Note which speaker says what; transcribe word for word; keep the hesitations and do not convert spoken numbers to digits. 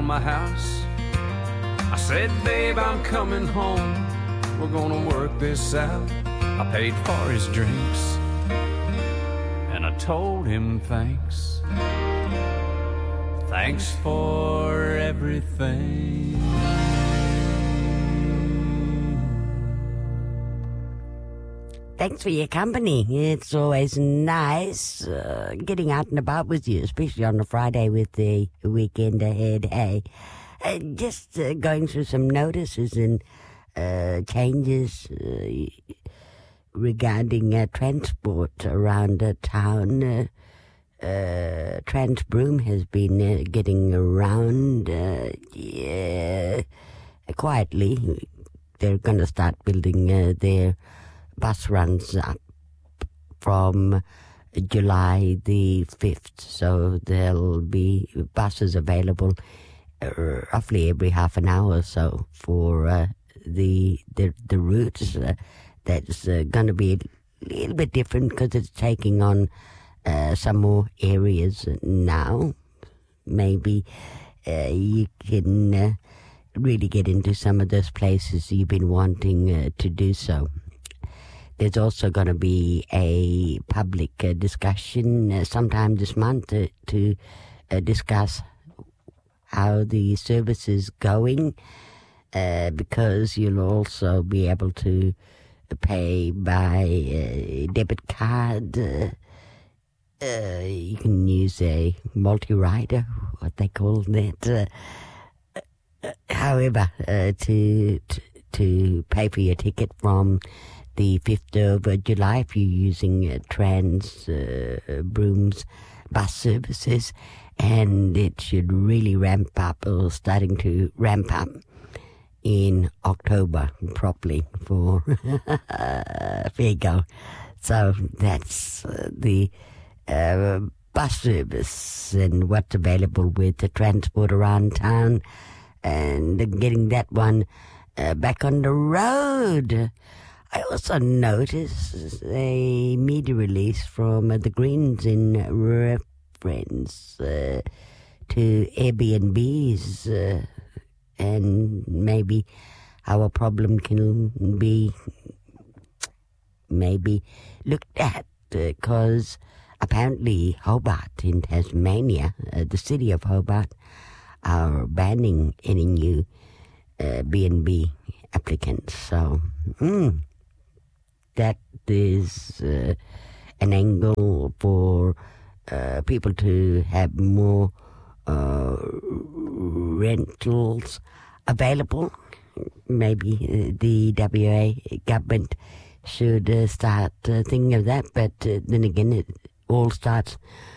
Speaker 1: on my house. I said, babe, I'm coming home. We're gonna work this out. I paid for his drinks, and I told him thanks. Thanks for everything.
Speaker 2: Thanks for your company. It's always nice uh, getting out and about with you, especially on a Friday with the weekend ahead. Hey, uh, just uh, going through some notices and uh, changes uh, regarding uh, transport around uh, town. Uh, uh, Transbroom has been uh, getting around uh, yeah, quietly. They're going to start building uh, their bus runs up from July the fifth, so there'll be buses available uh, roughly every half an hour or so for uh, the, the the routes. Uh, that's uh, going to be a little bit different because it's taking on uh, some more areas now. Maybe uh, you can uh, really get into some of those places you've been wanting uh, to do so. There's also going to be a public uh, discussion uh, sometime this month uh, to uh, discuss how the service is going, uh, because you'll also be able to pay by uh, debit card. Uh, uh, you can use a multi-rider, what they call that. Uh, uh, however, uh, to, to to pay for your ticket from the fifth of July, if you're using uh, Trans uh, Broom's bus services, and it should really ramp up, or starting to ramp up in October properly for Fairgo. So that's uh, the uh, bus service and what's available with the transport around town, and getting that one uh, back on the road. I also noticed a media release from uh, the Greens in reference uh, to Airbnbs uh, and maybe how a problem can be maybe looked at, because uh, apparently Hobart in Tasmania, uh, the city of Hobart, are banning any new uh, B and B applicants. So, mm, that is uh, an angle for uh, people to have more uh, rentals available. Maybe uh, the W A government should uh, start uh, thinking of that, but uh, then again, it all starts